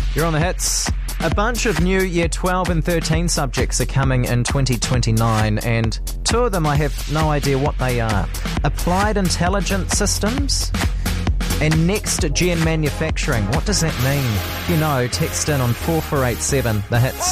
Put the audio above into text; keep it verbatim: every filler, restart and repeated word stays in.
You're on the hits. A bunch of new Year twelve and thirteen subjects are coming in twenty twenty-nine, and two of them I have no idea what they are. Applied Intelligent Systems and Next Gen Manufacturing. What does that mean? If you know, text in on four four eight seven, the hits.